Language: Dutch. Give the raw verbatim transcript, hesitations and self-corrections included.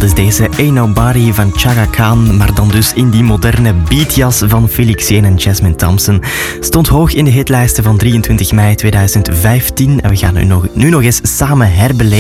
Dat is deze Ain't Nobody van Chaka Khan, maar dan dus in die moderne beatjas van Felix Jaehn en Jasmine Thompson. Stond hoog in de hitlijsten van drieëntwintig mei tweeduizend vijftien en we gaan nu nog, nu nog eens samen herbeleven